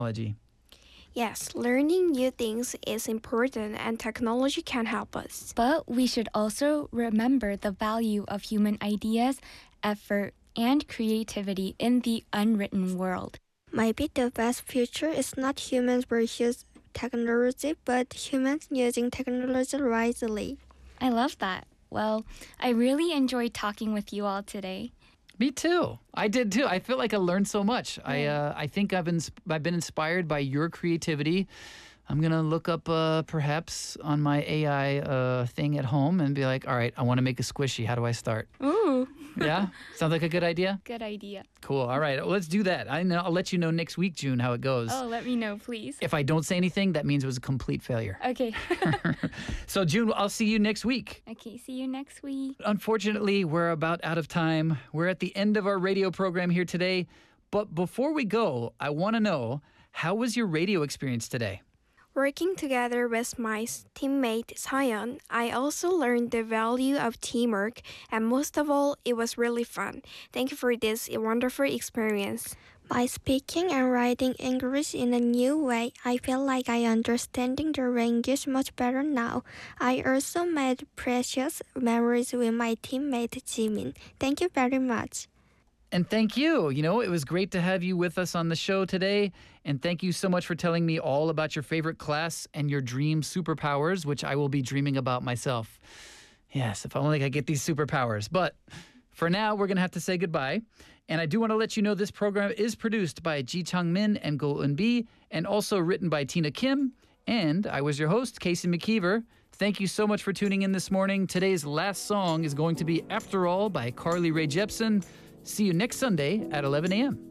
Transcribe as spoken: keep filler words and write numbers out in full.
technology? Yes, learning new things is important and technology can help us. But we should also remember the value of human ideas, effort, and creativity in the unwritten world. Maybe the best future is not humans versus technology, but humans using technology wisely. I love that. Well, I really enjoyed talking with you all today. Me too. I did too. I feel like I learned so much. Yeah. I uh, I think I've been I've been inspired by your creativity. I'm gonna look up uh, perhaps on my A I uh, thing at home and be like, all right, I want to make a squishy. How do I start? Ooh. Yeah, sounds like a good idea. Good idea. Cool. All right, well, let's do that. I know. I'll let you know next week, June, how it goes. Oh, let me know, please. If I don't say anything, that means it was a complete failure. Okay. So, June, I'll see you next week. Okay, see you next week. Unfortunately, we're about out of time. We're at the end of our radio program here today. But before we go, I want to know, how was your radio experience today? Working together with my teammate Sion, I also learned the value of teamwork, and most of all, it was really fun. Thank you for this wonderful experience. By speaking and writing English in a new way, I feel like I understanding the language much better now. I also made precious memories with my teammate Jimin. Thank you very much. And thank you. You know, it was great to have you with us on the show today. And thank you so much for telling me all about your favorite class and your dream superpowers, which I will be dreaming about myself. Yes, if only I could get these superpowers. But for now, we're going to have to say goodbye. And I do want to let you know this program is produced by Ji Chang-min and Go Eun-bi, and also written by Tina Kim. And I was your host, Casey McKeever. Thank you so much for tuning in this morning. Today's last song is going to be After All by Carly Rae Jepsen. See you next Sunday at eleven a.m.